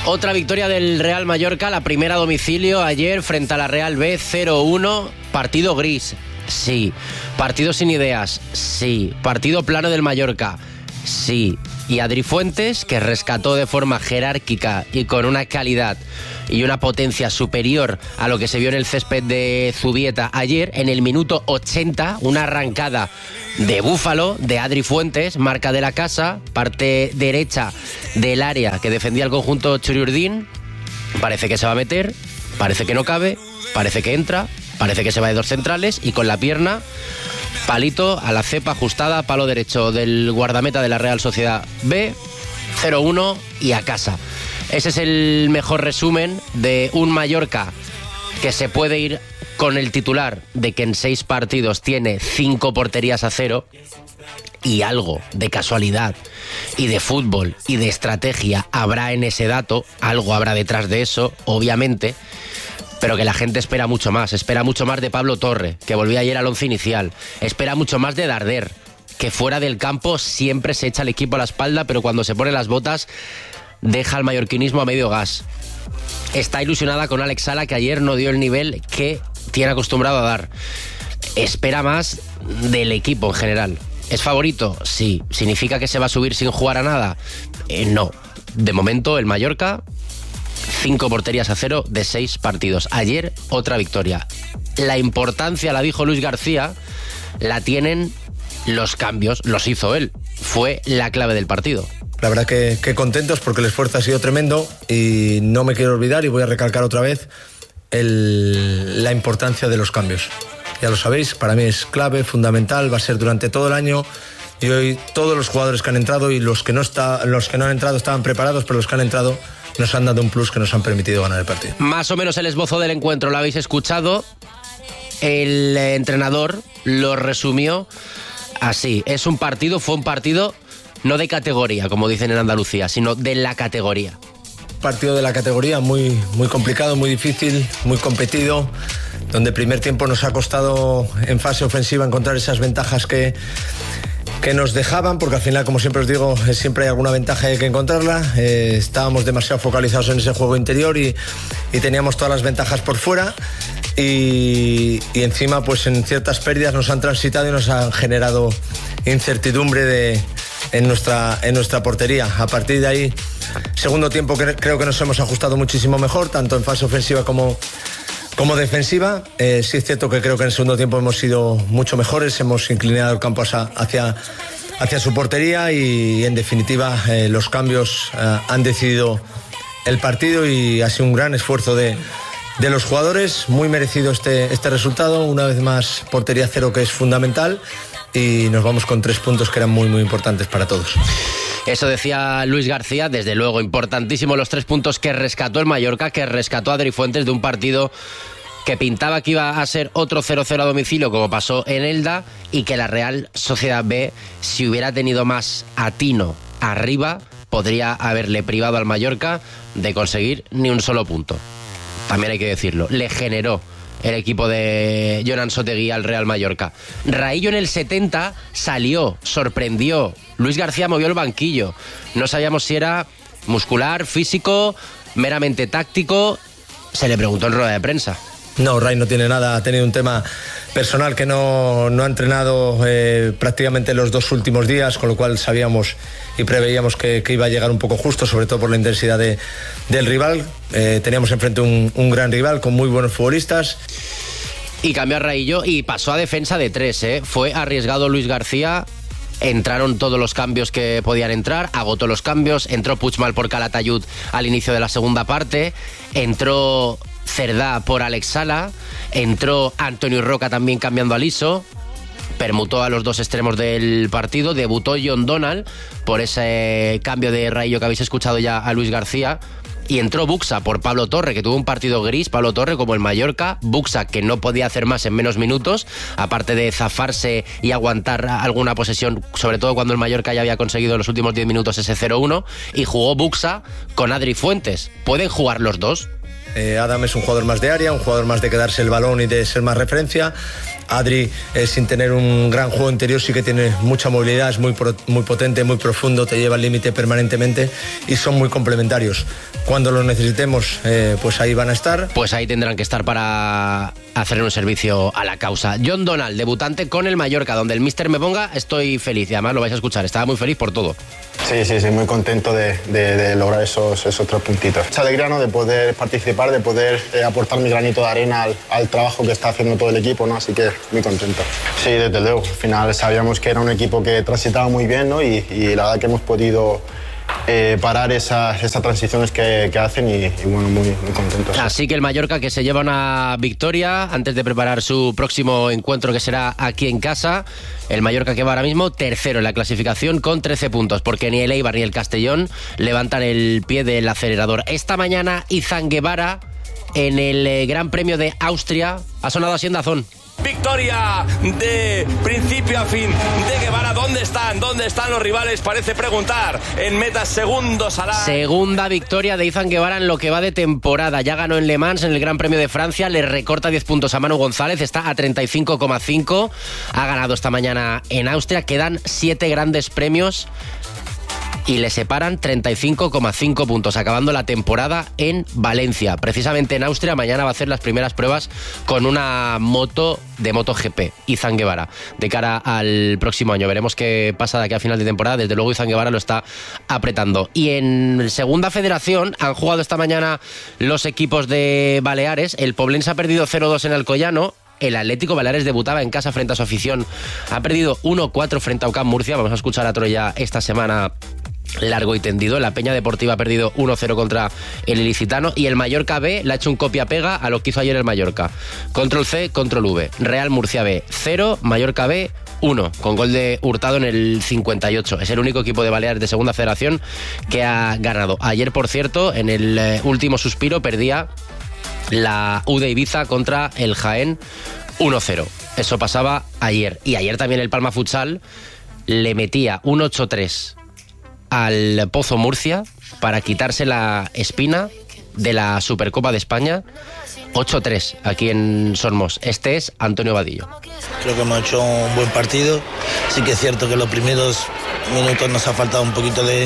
Otra victoria del Real Mallorca, la primera a domicilio ayer frente a la Real B, 0-1, partido gris, sí, partido sin ideas, sí, partido plano del Mallorca, sí, y Adri Fuentes, que rescató de forma jerárquica y con una calidad y una potencia superior a lo que se vio en el césped de Zubieta ayer, en el minuto 80, una arrancada de Búfalo, de Adri Fuentes, marca de la casa, parte derecha del área que defendía el conjunto Churiurdín, parece que se va a meter, parece que no cabe, parece que entra, parece que se va de dos centrales y con la pierna, palito a la cepa ajustada, palo derecho del guardameta de la Real Sociedad B, 0-1 y a casa. Ese es el mejor resumen de un Mallorca que se puede ir con el titular de que en 6 partidos tiene 5 porterías a 0 y algo de casualidad y de fútbol y de estrategia habrá en ese dato, algo habrá detrás de eso, obviamente, pero que la gente espera mucho más de Pablo Torre, que volvió ayer al once inicial, espera mucho más de Darder, que fuera del campo siempre se echa el equipo a la espalda, pero cuando se pone las botas deja el mallorquinismo a medio gas. Está ilusionada con Alex Sala, que ayer no dio el nivel que tiene acostumbrado a dar. Espera más del equipo en general. ¿Es favorito? Sí. ¿Significa que se va a subir sin jugar a nada? No. De momento el Mallorca, 5 porterías a 0 de 6 partidos. Ayer otra victoria. La importancia, la dijo Luis García, la tienen los cambios, los hizo él. Fue la clave del partido. La verdad que contentos porque el esfuerzo ha sido tremendo y no me quiero olvidar y voy a recalcar otra vez la importancia de los cambios. Ya lo sabéis, para mí es clave, fundamental, va a ser durante todo el año y hoy todos los jugadores que han entrado y los que no han entrado estaban preparados, pero los que han entrado nos han dado un plus que nos han permitido ganar el partido. Más o menos el esbozo del encuentro lo habéis escuchado. El entrenador lo resumió así. Fue un partido no de categoría, como dicen en Andalucía, sino de la categoría. Partido de la categoría muy, muy complicado, muy difícil, muy competido, donde el primer tiempo nos ha costado en fase ofensiva encontrar esas ventajas que nos dejaban, porque al final, como siempre os digo, siempre hay alguna ventaja y hay que encontrarla. Estábamos demasiado focalizados en ese juego interior y teníamos todas las ventajas por fuera y encima pues en ciertas pérdidas nos han transitado y nos han generado incertidumbre en nuestra portería. A partir de ahí, segundo tiempo creo que nos hemos ajustado muchísimo mejor, tanto en fase ofensiva como defensiva. Sí es cierto que creo que en el segundo tiempo hemos sido mucho mejores, hemos inclinado el campo hacia su portería y en definitiva los cambios han decidido el partido y ha sido un gran esfuerzo de los jugadores, muy merecido este resultado, una vez más portería cero, que es fundamental, y nos vamos con 3 puntos que eran muy muy importantes para todos. Eso decía Luis García, desde luego importantísimo los 3 puntos que rescató el Mallorca, que rescató a Adri Fuentes de un partido que pintaba que iba a ser otro 0-0 a domicilio como pasó en Elda, y que la Real Sociedad B, si hubiera tenido más atino arriba, podría haberle privado al Mallorca de conseguir ni un solo punto. También hay que decirlo, le generó el equipo de Jonan Sotegui al Real Mallorca. Raillo en el 70 salió, sorprendió. Luis García movió el banquillo. No sabíamos si era muscular, físico, meramente táctico. Se le preguntó en rueda de prensa. No, Ray no tiene nada, ha tenido un tema personal que no ha entrenado prácticamente los 2 últimos días, con lo cual sabíamos y preveíamos que iba a llegar un poco justo, sobre todo por la intensidad del rival. Teníamos enfrente un gran rival con muy buenos futbolistas. Y cambió a Raillo y pasó a defensa de 3, Fue arriesgado Luis García. Entraron todos los cambios que podían entrar, agotó los cambios, entró Puigmal por Calatayud al inicio de la segunda parte, entró Cerdá por Alex Sala, entró Antonio Roca también cambiando a Liso, permutó a los 2 extremos del partido, debutó John Donald por ese cambio de Raillo que habéis escuchado ya a Luis García, y entró Buxa por Pablo Torre, que tuvo un partido gris, Pablo Torre como el Mallorca, Buxa que no podía hacer más en menos minutos, aparte de zafarse y aguantar alguna posesión, sobre todo cuando el Mallorca ya había conseguido en los últimos 10 minutos ese 0-1, y jugó Buxa con Adri Fuentes. ¿Pueden jugar los dos? Adam es un jugador más de área, un jugador más de quedarse el balón y de ser más referencia. Adri, sin tener un gran juego interior, sí que tiene mucha movilidad, es muy potente, muy profundo, te lleva al límite permanentemente y son muy complementarios. Cuando los necesitemos, pues ahí van a estar. Pues ahí tendrán que estar para hacer un servicio a la causa. John Donald, debutante con el Mallorca, donde el míster me ponga, estoy feliz y además lo vais a escuchar, estaba muy feliz por todo. Sí, muy contento de lograr esos 3 puntitos. Mucha alegría, ¿no?, de poder participar, de poder aportar mi granito de arena al trabajo que está haciendo todo el equipo, ¿no? Así que muy contento. Sí, desde luego. Al final sabíamos que era un equipo que transitaba muy bien, ¿no? Y la verdad que hemos podido parar esas transiciones que hacen y bueno, muy contentos. Así que el Mallorca, que se lleva una victoria antes de preparar su próximo encuentro, que será aquí en casa. El Mallorca, que va ahora mismo tercero en la clasificación con 13 puntos, porque ni el Eibar ni el Castellón levantan el pie del acelerador. Esta mañana Izan Guevara en el Gran Premio de Austria ha sonado así en DAZN. Victoria de principio a fin de Guevara. ¿Dónde están? ¿Dónde están los rivales? Parece preguntar. En meta, segundos a la... Segunda victoria de Izan Guevara en lo que va de temporada. Ya ganó en Le Mans, en el Gran Premio de Francia. Le recorta 10 puntos a Manu González. Está a 35,5. Ha ganado esta mañana en Austria. Quedan 7 grandes premios y le separan 35,5 puntos, acabando la temporada en Valencia. Precisamente en Austria, mañana va a hacer las primeras pruebas con una moto de MotoGP, Izan Guevara, de cara al próximo año. Veremos qué pasa de aquí a final de temporada. Desde luego Izan Guevara lo está apretando. Y en Segunda Federación han jugado esta mañana los equipos de Baleares. El Poblense ha perdido 0-2 en Alcoyano. El Atlético Baleares debutaba en casa frente a su afición. Ha perdido 1-4 frente a UCAM Murcia. Vamos a escuchar a Troya esta semana largo y tendido. La Peña Deportiva ha perdido 1-0 contra el Ilicitano. Y el Mallorca B le ha hecho un copia-pega a lo que hizo ayer el Mallorca. Control C, Control V. Real Murcia B 0, Mallorca B 1, con gol de Hurtado en el 58. Es el único equipo de Baleares de Segunda Federación que ha ganado. Ayer, por cierto, en el último suspiro, perdía la U de Ibiza contra el Jaén 1-0. Eso pasaba ayer. Y ayer también el Palma Futsal le metía un 8-3 al Pozo Murcia para quitarse la espina de la Supercopa de España. 8-3 aquí en Sormos. Este es Antonio Vadillo. Creo que hemos hecho un buen partido. Sí que es cierto que en los primeros minutos nos ha faltado un poquito de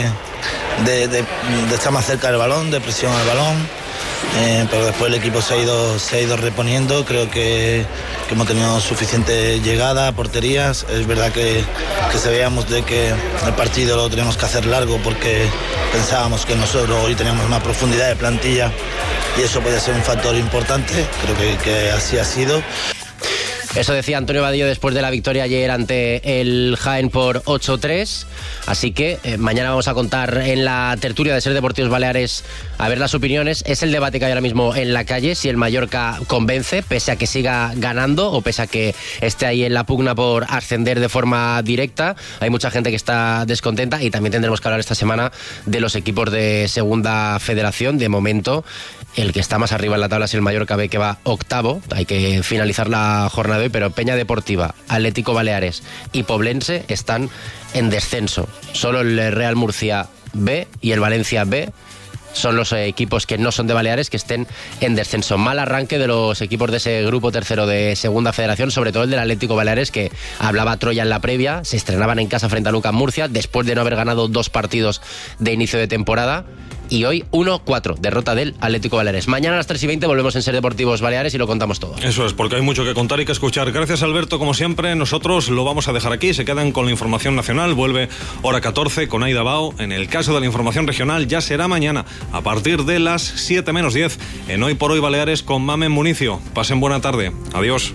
estar más cerca del balón, de presión al balón. Pero después el equipo se ha ido reponiendo. Creo que hemos tenido suficiente llegada, porterías. Es verdad que sabíamos de que el partido lo teníamos que hacer largo porque pensábamos que nosotros hoy teníamos una profundidad de plantilla y eso podía ser un factor importante. Creo que así ha sido. Eso decía Antonio Vadillo después de la victoria ayer ante el Jaén por 8-3. Así que mañana vamos a contar en la tertulia de Ser Deportivos Baleares a ver las opiniones. Es el debate que hay ahora mismo en la calle, si el Mallorca convence, pese a que siga ganando o pese a que esté ahí en la pugna por ascender de forma directa. Hay mucha gente que está descontenta y también tendremos que hablar esta semana de los equipos de Segunda Federación. De momento, el que está más arriba en la tabla es el Mallorca B, que va octavo. Hay que finalizar la jornada de hoy, pero Peña Deportiva, Atlético Baleares y Poblense están en descenso. Solo el Real Murcia B y el Valencia B son los equipos que no son de Baleares que estén en descenso. Mal arranque de los equipos de ese grupo tercero de Segunda Federación, sobre todo el del Atlético Baleares, que hablaba Troya en la previa. Se estrenaban en casa frente a UCAM Murcia después de no haber ganado 2 partidos de inicio de temporada. Y hoy 1-4, derrota del Atlético Baleares. Mañana a las 3:20 volvemos en Ser Deportivos Baleares y lo contamos todo. Eso es, porque hay mucho que contar y que escuchar. Gracias, Alberto, como siempre. Nosotros lo vamos a dejar aquí. Se quedan con la información nacional. Vuelve hora 14 con Aida Bao. En el caso de la información regional ya será mañana a partir de las 7 menos 10 en Hoy por Hoy Baleares con Mamen Municio. Pasen buena tarde. Adiós.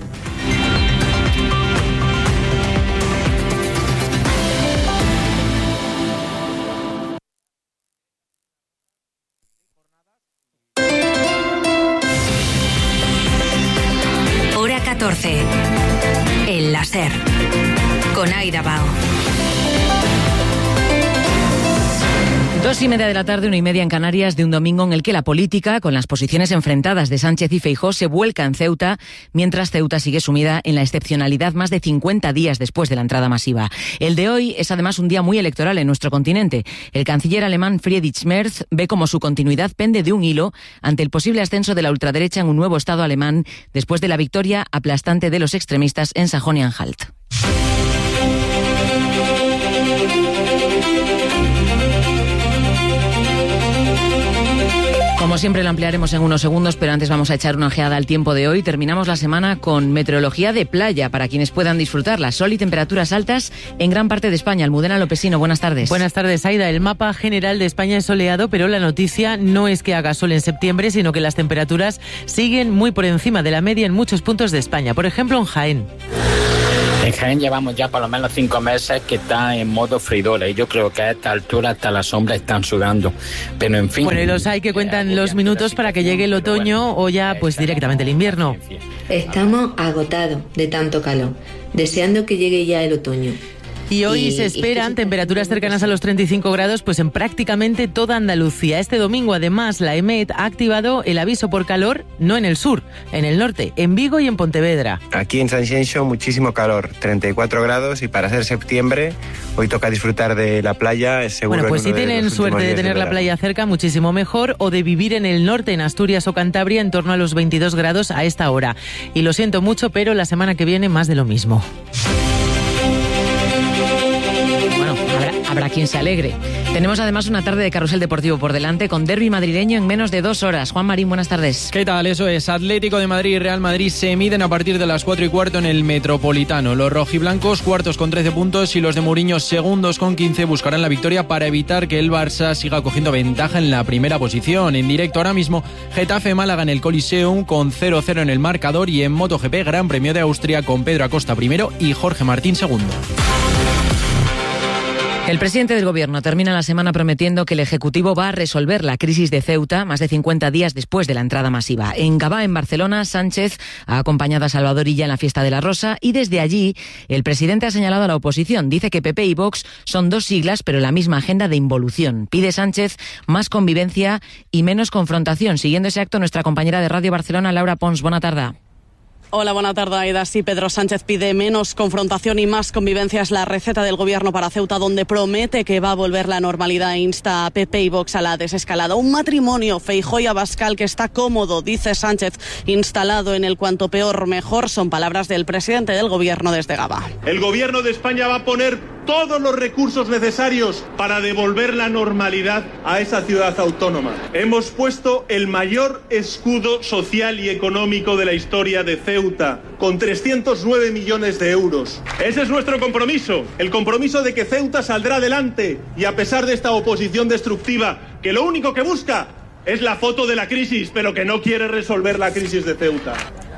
El láser con Aida Bao. 2:30 de la tarde, 1:30 en Canarias, de un domingo en el que la política, con las posiciones enfrentadas de Sánchez y Feijóo, se vuelca en Ceuta, mientras Ceuta sigue sumida en la excepcionalidad más de 50 días después de la entrada masiva. El de hoy es además un día muy electoral en nuestro continente. El canciller alemán Friedrich Merz ve como su continuidad pende de un hilo ante el posible ascenso de la ultraderecha en un nuevo Estado alemán después de la victoria aplastante de los extremistas en Sajonia-Anhalt. Como siempre lo ampliaremos en unos segundos, pero antes vamos a echar una ojeada al tiempo de hoy. Terminamos la semana con meteorología de playa para quienes puedan disfrutarla. Sol y temperaturas altas en gran parte de España. Almudena Lopesino, buenas tardes. Buenas tardes, Aida. El mapa general de España es soleado, pero la noticia no es que haga sol en septiembre, sino que las temperaturas siguen muy por encima de la media en muchos puntos de España. Por ejemplo, en Jaén. En Jaén llevamos ya por lo menos 5 meses que está en modo freidora y yo creo que a esta altura hasta las sombras están sudando. Pero en fin... Bueno, y los hay que cuentan los minutos para que llegue el otoño o ya pues directamente el invierno. Estamos agotados de tanto calor, deseando que llegue ya el otoño. Y hoy se esperan temperaturas cercanas a los 35 grados pues en prácticamente toda Andalucía. Este domingo, además, la EMET ha activado el aviso por calor, no en el sur, en el norte, en Vigo y en Pontevedra. Aquí en San Xenxo muchísimo calor, 34 grados y para ser septiembre hoy toca disfrutar de la playa, es seguro. Bueno, pues si tienen suerte de tener la playa cerca, muchísimo mejor, o de vivir en el norte, en Asturias o Cantabria, en torno a los 22 grados a esta hora. Y lo siento mucho, pero la semana que viene más de lo mismo. Habrá quien se alegre. Tenemos además una tarde de carrusel deportivo por delante con derbi madrileño en menos de 2 horas. Juan Marín, buenas tardes. ¿Qué tal? Eso es. Atlético de Madrid y Real Madrid se miden a partir de las 4:15 en el Metropolitano. Los rojiblancos cuartos con 13 puntos y los de Mourinho segundos con 15 buscarán la victoria para evitar que el Barça siga cogiendo ventaja en la primera posición. En directo ahora mismo, Getafe-Málaga en el Coliseum con 0-0 en el marcador y en MotoGP Gran Premio de Austria con Pedro Acosta primero y Jorge Martín segundo. El presidente del Gobierno termina la semana prometiendo que el Ejecutivo va a resolver la crisis de Ceuta más de 50 días después de la entrada masiva. En Gavà, en Barcelona, Sánchez ha acompañado a Salvador Illa en la fiesta de la Rosa y desde allí el presidente ha señalado a la oposición. Dice que PP y Vox son 2 siglas pero la misma agenda de involución. Pide Sánchez más convivencia y menos confrontación. Siguiendo ese acto, nuestra compañera de Radio Barcelona, Laura Pons. Buena tarde. Hola, buena tarde, Aida. Sí, Pedro Sánchez pide menos confrontación y más convivencia. Es la receta del Gobierno para Ceuta, donde promete que va a volver la normalidad e insta a PP y Vox a la desescalada. Un matrimonio, Feijóo y Abascal, que está cómodo, dice Sánchez, instalado en el cuanto peor mejor. Son palabras del presidente del Gobierno desde Gavà. El Gobierno de España va a poner todos los recursos necesarios para devolver la normalidad a esa ciudad autónoma. Hemos puesto el mayor escudo social y económico de la historia de Ceuta, con 309 millones de euros. Ese es nuestro compromiso, el compromiso de que Ceuta saldrá adelante y a pesar de esta oposición destructiva, que lo único que busca es la foto de la crisis, pero que no quiere resolver la crisis de Ceuta.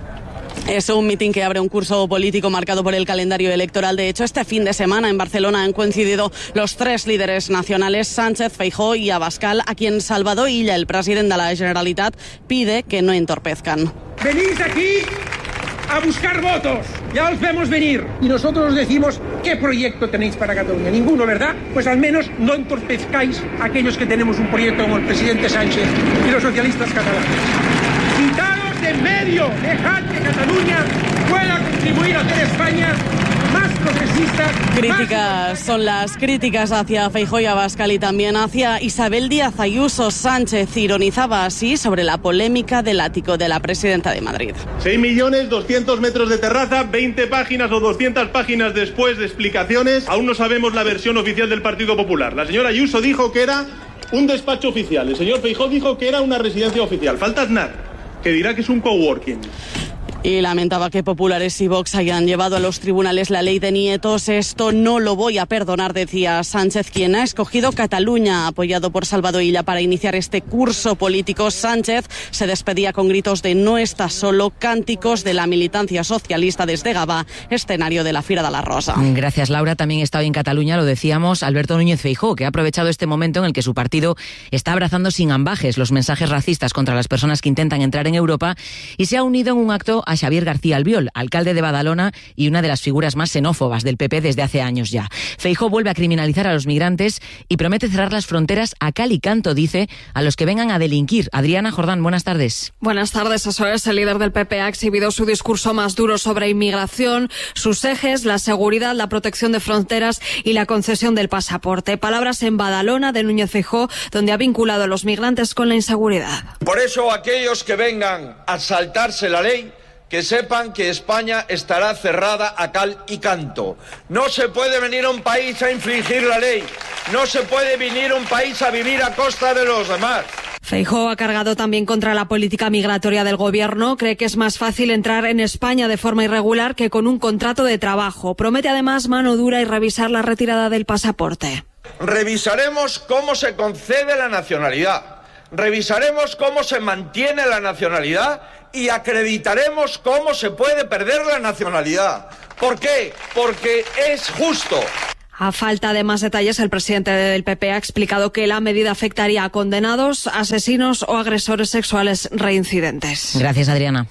Es un mitin que abre un curso político marcado por el calendario electoral. De hecho, este fin de semana en Barcelona han coincidido los 3 líderes nacionales, Sánchez, Feijóo y Abascal, a quien Salvador Illa, el presidente de la Generalitat, pide que no entorpezcan. Venís aquí a buscar votos, ya os vemos venir. Y nosotros os decimos qué proyecto tenéis para Cataluña. Ninguno, ¿verdad? Pues al menos no entorpezcáis a aquellos que tenemos un proyecto como el presidente Sánchez y los socialistas catalanes. Quitaros de en medio, dejad que Cataluña pueda contribuir a hacer España más progresista. Críticas son las críticas hacia Feijóo y Abascal y también hacia Isabel Díaz Ayuso. Sánchez ironizaba así sobre la polémica del ático de la presidenta de Madrid. 6.200.000 metros de terraza, 20 páginas o 200 páginas después de explicaciones. Aún no sabemos la versión oficial del Partido Popular. La señora Ayuso dijo que era un despacho oficial. El señor Feijóo dijo que era una residencia oficial. Falta Aznar, que dirá que es un coworking. Y lamentaba que populares y Vox hayan llevado a los tribunales la ley de nietos. Esto no lo voy a perdonar, decía Sánchez, quien ha escogido Cataluña, apoyado por Salvador Illa, para iniciar este curso político. Sánchez se despedía con gritos de "no está solo", cánticos de la militancia socialista desde Gavà, escenario de la Fira de la Rosa. Gracias, Laura. También está hoy en Cataluña, lo decíamos, Alberto Núñez Feijóo, que ha aprovechado este momento en el que su partido está abrazando sin ambajes los mensajes racistas contra las personas que intentan entrar en Europa y se ha unido en un acto a Xavier García Albiol, alcalde de Badalona y una de las figuras más xenófobas del PP desde hace años ya. Feijóo vuelve a criminalizar a los migrantes y promete cerrar las fronteras a cal y canto, dice, a los que vengan a delinquir. Adriana Jordán, buenas tardes. Buenas tardes, eso es. El líder del PP ha exhibido su discurso más duro sobre inmigración, sus ejes, la seguridad, la protección de fronteras y la concesión del pasaporte. Palabras en Badalona de Núñez Feijóo, donde ha vinculado a los migrantes con la inseguridad. Por eso aquellos que vengan a saltarse la ley, que sepan que España estará cerrada a cal y canto. No se puede venir a un país a infringir la ley. No se puede venir a un país a vivir a costa de los demás. Feijóo ha cargado también contra la política migratoria del gobierno. Cree que es más fácil entrar en España de forma irregular que con un contrato de trabajo. Promete además mano dura y revisar la retirada del pasaporte. Revisaremos cómo se concede la nacionalidad. Revisaremos cómo se mantiene la nacionalidad y acreditaremos cómo se puede perder la nacionalidad. ¿Por qué? Porque es justo. A falta de más detalles, el presidente del PP ha explicado que la medida afectaría a condenados, asesinos o agresores sexuales reincidentes. Gracias, Adriana.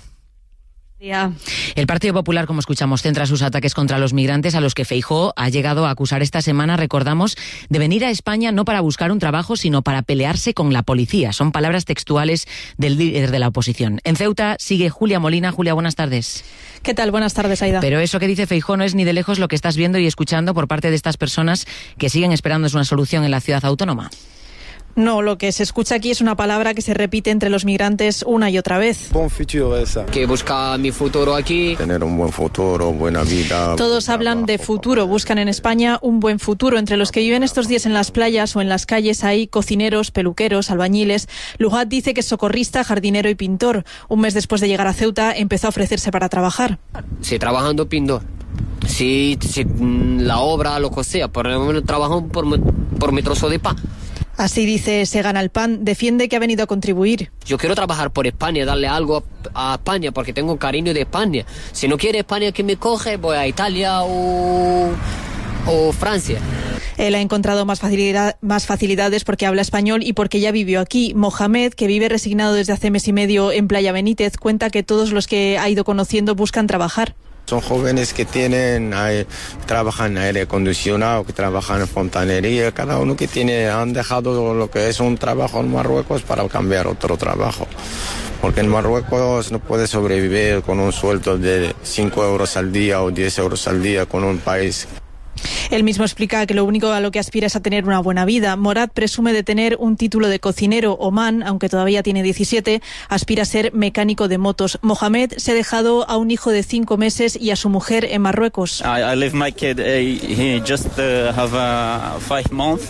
El Partido Popular, como escuchamos, centra sus ataques contra los migrantes a los que Feijóo ha llegado a acusar esta semana, recordamos, de venir a España no para buscar un trabajo, sino para pelearse con la policía. Son palabras textuales del líder de la oposición. En Ceuta sigue Julia Molina. Julia, buenas tardes. ¿Qué tal? Buenas tardes, Aida. Pero eso que dice Feijóo no es ni de lejos lo que estás viendo y escuchando por parte de estas personas que siguen esperando una solución en la ciudad autónoma. No, lo que se escucha aquí es una palabra que se repite entre los migrantes una y otra vez. Buen futuro esa. Que busca mi futuro aquí. Tener un buen futuro, buena vida. Todos hablan de futuro, buscan en España un buen futuro. Entre los que viven estos días en las playas o en las calles hay cocineros, peluqueros, albañiles. Lujat dice que es socorrista, jardinero y pintor. Un mes después de llegar a Ceuta empezó a ofrecerse para trabajar. Sí, trabajando pintor. Sí, la obra, lo que sea, por lo menos trabajo por mi trozo de pan. Así dice, se gana el pan, defiende que ha venido a contribuir. Yo quiero trabajar por España, darle algo a España, porque tengo cariño de España. Si no quiere España que me coge, voy a Italia o Francia. Él ha encontrado más facilidades porque habla español y porque ya vivió aquí. Mohamed, que vive resignado desde hace mes y medio en Playa Benítez, cuenta que todos los que ha ido conociendo buscan trabajar. Son jóvenes que trabajan en aire acondicionado, que trabajan en fontanería, cada uno que han dejado lo que es un trabajo en Marruecos para cambiar otro trabajo. Porque en Marruecos no puede sobrevivir con un sueldo de 5 euros al día o 10 euros al día con un país. Él mismo explica que lo único a lo que aspira es a tener una buena vida. Morad presume de tener un título de cocinero. Oman, aunque todavía tiene 17, aspira a ser mecánico de motos. Mohamed se ha dejado a un hijo de 5 meses y a su mujer en Marruecos. I leave my kid, he just have 5 months.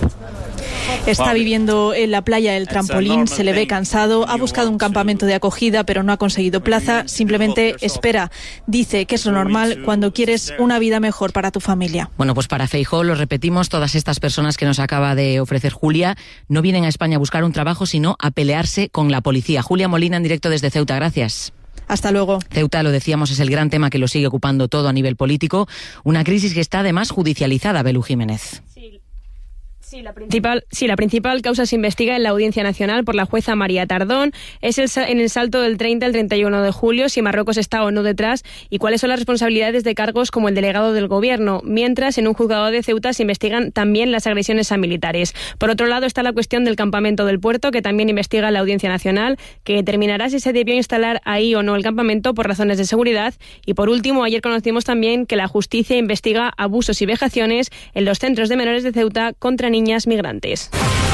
Está viviendo en la playa del Trampolín, se le ve cansado, ha buscado un campamento de acogida pero no ha conseguido plaza, simplemente espera. Dice que es lo normal cuando quieres una vida mejor para tu familia. Bueno, pues para Feijóo, lo repetimos, todas estas personas que nos acaba de ofrecer Julia no vienen a España a buscar un trabajo, sino a pelearse con la policía. Julia Molina en directo desde Ceuta, gracias. Hasta luego. Ceuta, lo decíamos, es el gran tema que lo sigue ocupando todo a nivel político, una crisis que está además judicializada, Belú Jiménez. Sí, la principal causa se investiga en la Audiencia Nacional por la jueza María Tardón. Es en el salto del 30 al 31 de julio, si Marruecos está o no detrás y cuáles son las responsabilidades de cargos como el delegado del gobierno. Mientras, en un juzgado de Ceuta se investigan también las agresiones a militares. Por otro lado está la cuestión del campamento del puerto, que también investiga la Audiencia Nacional, que determinará si se debió instalar ahí o no el campamento por razones de seguridad. Y por último, ayer conocimos también que la justicia investiga abusos y vejaciones en los centros de menores de Ceuta contra niñas migrantes.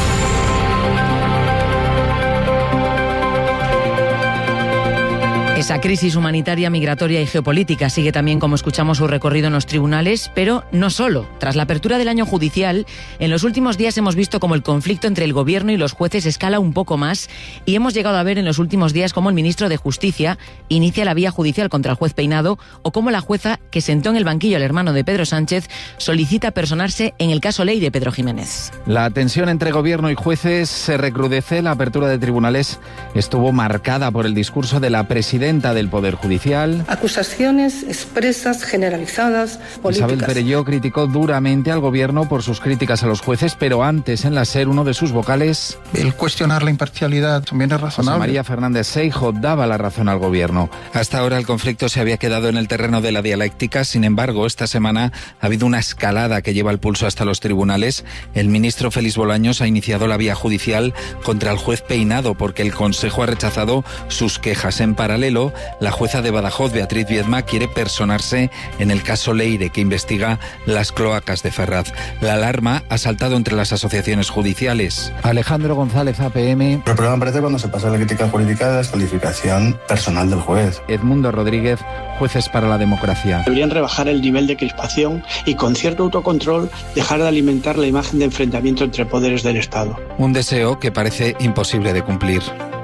Esa crisis humanitaria, migratoria y geopolítica sigue también, como escuchamos, su recorrido en los tribunales, pero no solo. Tras la apertura del año judicial, en los últimos días hemos visto cómo el conflicto entre el gobierno y los jueces escala un poco más y hemos llegado a ver en los últimos días cómo el ministro de Justicia inicia la vía judicial contra el juez Peinado o cómo la jueza que sentó en el banquillo al hermano de Pedro Sánchez solicita personarse en el caso Ley de Pedro Jiménez. La tensión entre gobierno y jueces se recrudece. La apertura de tribunales estuvo marcada por el discurso de la presidenta violenta del Poder Judicial. Acusaciones expresas, generalizadas, políticas. Isabel Perelló criticó duramente al gobierno por sus críticas a los jueces, pero antes en la SER uno de sus vocales... El cuestionar la imparcialidad también es razonable. José María Fernández Seijo daba la razón al gobierno. Hasta ahora el conflicto se había quedado en el terreno de la dialéctica, sin embargo, esta semana ha habido una escalada que lleva el pulso hasta los tribunales. El ministro Félix Bolaños ha iniciado la vía judicial contra el juez Peinado porque el Consejo ha rechazado sus quejas. En paralelo, la jueza de Badajoz, Beatriz Viedma, quiere personarse en el caso Leire, que investiga las cloacas de Ferraz. La alarma ha saltado entre las asociaciones judiciales. Alejandro González, APM. El problema aparece cuando se pasa la crítica jurídica de la descalificación personal del juez. Edmundo Rodríguez, Jueces para la Democracia. Deberían rebajar el nivel de crispación y con cierto autocontrol dejar de alimentar la imagen de enfrentamiento entre poderes del Estado. Un deseo que parece imposible de cumplir.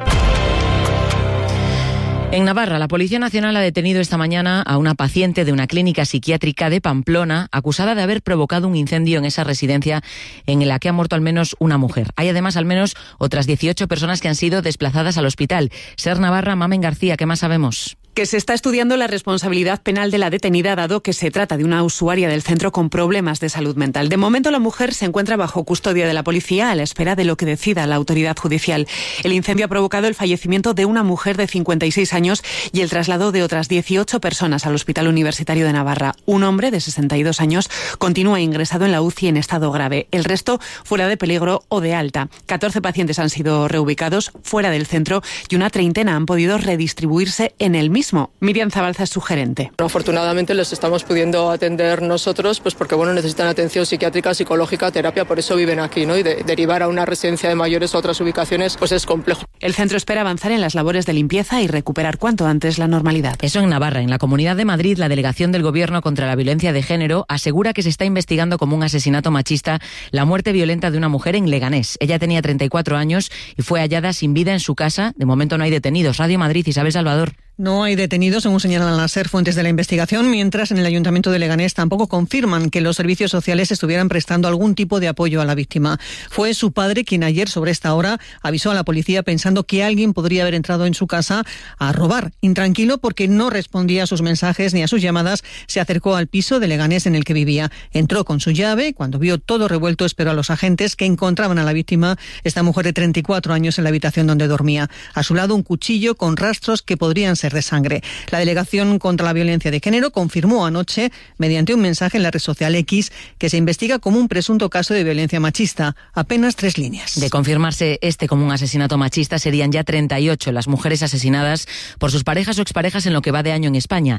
En Navarra, la Policía Nacional ha detenido esta mañana a una paciente de una clínica psiquiátrica de Pamplona acusada de haber provocado un incendio en esa residencia en la que ha muerto al menos una mujer. Hay además al menos otras 18 personas que han sido desplazadas al hospital. Ser Navarra, Mamen García, ¿qué más sabemos? Que se está estudiando la responsabilidad penal de la detenida, dado que se trata de una usuaria del centro con problemas de salud mental. De momento, la mujer se encuentra bajo custodia de la policía a la espera de lo que decida la autoridad judicial. El incendio ha provocado el fallecimiento de una mujer de 56 años y el traslado de otras 18 personas al Hospital Universitario de Navarra. Un hombre de 62 años continúa ingresado en la UCI en estado grave. El resto fuera de peligro o de alta. 14 pacientes han sido reubicados fuera del centro y una treintena han podido redistribuirse en el mismo. Miriam Zabalza es su gerente. Afortunadamente les estamos pudiendo atender nosotros, pues porque necesitan atención psiquiátrica, psicológica, terapia, por eso viven aquí, ¿no? Y derivar a una residencia de mayores a otras ubicaciones, pues es complejo. El centro espera avanzar en las labores de limpieza y recuperar cuanto antes la normalidad. Eso en Navarra. En la Comunidad de Madrid, la delegación del Gobierno contra la violencia de género asegura que se está investigando como un asesinato machista la muerte violenta de una mujer en Leganés. Ella tenía 34 años y fue hallada sin vida en su casa. De momento no hay detenidos. Radio Madrid, Isabel Salvador. No hay detenidos, según señalan las SER fuentes de la investigación, mientras en el Ayuntamiento de Leganés tampoco confirman que los servicios sociales estuvieran prestando algún tipo de apoyo a la víctima. Fue su padre quien ayer, sobre esta hora, avisó a la policía pensando que alguien podría haber entrado en su casa a robar. Intranquilo porque no respondía a sus mensajes ni a sus llamadas, se acercó al piso de Leganés en el que vivía. Entró con su llave, cuando vio todo revuelto esperó a los agentes que encontraban a la víctima, esta mujer de 34 años, en la habitación donde dormía. A su lado un cuchillo con rastros que podrían ser de sangre. La Delegación contra la Violencia de Género confirmó anoche, mediante un mensaje en la red social X, que se investiga como un presunto caso de violencia machista. Apenas 3 líneas. De confirmarse como un asesinato machista, serían ya 38 las mujeres asesinadas por sus parejas o exparejas en lo que va de año en España.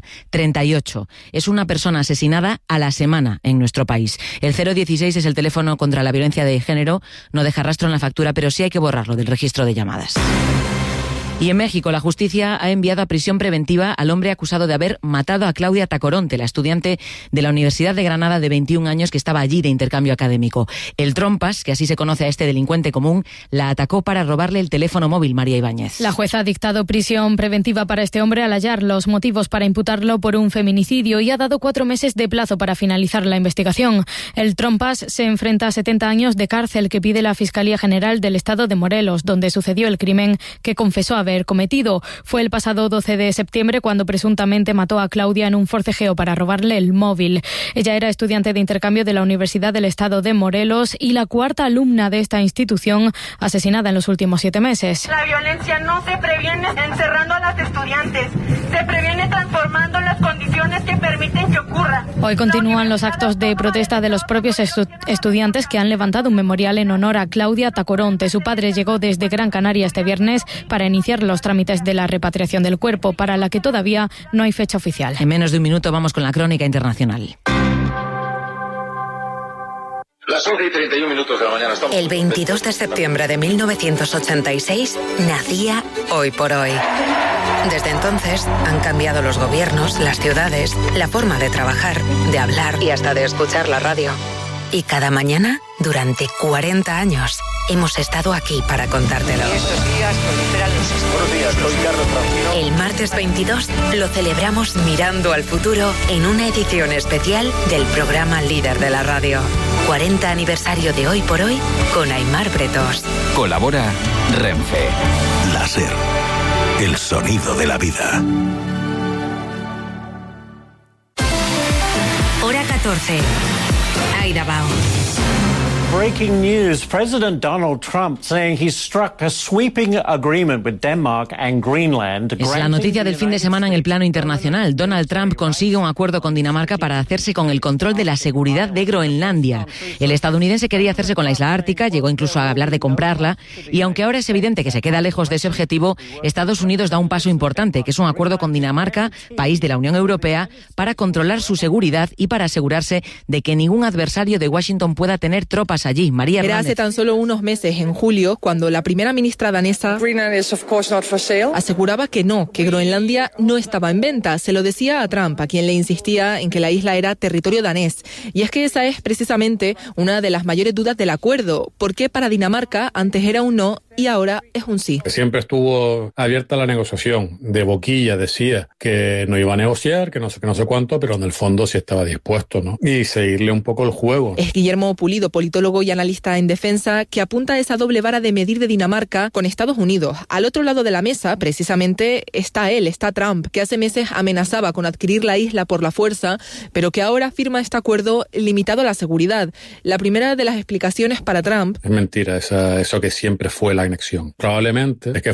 38. Es una persona asesinada a la semana en nuestro país. El 016 es el teléfono contra la violencia de género. No deja rastro en la factura, pero sí hay que borrarlo del registro de llamadas. Y en México, la justicia ha enviado a prisión preventiva al hombre acusado de haber matado a Claudia Tacoronte, la estudiante de la Universidad de Granada de 21 años que estaba allí de intercambio académico. El Trompas, que así se conoce a este delincuente común, la atacó para robarle el teléfono móvil. María Ibáñez. La jueza ha dictado prisión preventiva para este hombre al hallar los motivos para imputarlo por un feminicidio y ha dado 4 meses de plazo para finalizar la investigación. El Trompas se enfrenta a 70 años de cárcel que pide la Fiscalía General del Estado de Morelos, donde sucedió el crimen que confesó haber cometido. Fue el pasado 12 de septiembre cuando presuntamente mató a Claudia en un forcejeo para robarle el móvil. Ella era estudiante de intercambio de la Universidad del Estado de Morelos y la 4ª alumna de esta institución asesinada en los últimos 7 meses. La violencia no se previene encerrando a las estudiantes, se previene transformando las condiciones que permiten que ocurra. Hoy continúan los actos de protesta de los propios estudiantes que han levantado un memorial en honor a Claudia Tacoronte. Su padre llegó desde Gran Canaria este viernes para iniciar los trámites de la repatriación del cuerpo, para la que todavía no hay fecha oficial. En menos de un minuto vamos con la crónica internacional. Las 11:31 de la mañana. El 22 de septiembre de 1986 nacía Hoy por Hoy. Desde entonces han cambiado los gobiernos, las ciudades, la forma de trabajar, de hablar y hasta de escuchar la radio. Y cada mañana, durante 40 años, hemos estado aquí para contártelo. Buenos días, soy Carlos Francino. El martes 22 lo celebramos mirando al futuro en una edición especial del programa líder de la radio. 40 aniversario de Hoy por Hoy con Aimar Bretos. Colabora Renfe. La SER. el sonido de la vida. Hora 14. Aida Bao. Breaking news. President Donald Trump saying he struck a sweeping agreement with Denmark and Greenland. Es la noticia del fin de semana en el plano internacional. Donald Trump consigue un acuerdo con Dinamarca para hacerse con el control de la seguridad de Groenlandia. El estadounidense quería hacerse con la isla ártica, llegó incluso a hablar de comprarla, y aunque ahora es evidente que se queda lejos de ese objetivo, Estados Unidos da un paso importante, que es un acuerdo con Dinamarca, país de la Unión Europea, para controlar su seguridad y para asegurarse de que ningún adversario de Washington pueda tener tropas allí. María Hernández. Era hace tan solo unos meses, en julio, cuando la primera ministra danesa aseguraba que Groenlandia no estaba en venta. Se lo decía a Trump, a quien le insistía en que la isla era territorio danés. Y es que esa es precisamente una de las mayores dudas del acuerdo. ¿Por qué para Dinamarca antes era un no y ahora es un sí? Siempre estuvo abierta la negociación. De boquilla decía que no iba a negociar, que no sé cuánto, pero en el fondo sí estaba dispuesto, ¿no? Y seguirle un poco el juego. Es Guillermo Pulido, politólogo y analista en defensa, que apunta a esa doble vara de medir de Dinamarca con Estados Unidos. Al otro lado de la mesa, precisamente, está Trump, que hace meses amenazaba con adquirir la isla por la fuerza, pero que ahora firma este acuerdo limitado a la seguridad. La primera de las explicaciones para Trump... Es mentira, eso que siempre fue la anexión. Probablemente es que